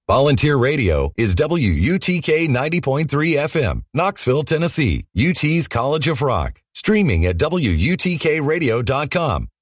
Volunteer Radio is WUTK 90.3 FM, Knoxville, Tennessee, UT's College of Rock. Streaming at WUTKRadio.com